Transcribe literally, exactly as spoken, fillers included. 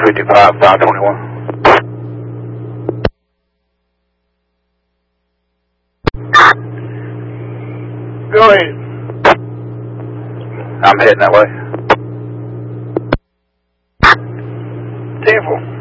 fifty-five, five twenty-one. Go ahead. I'm heading that way. ten four.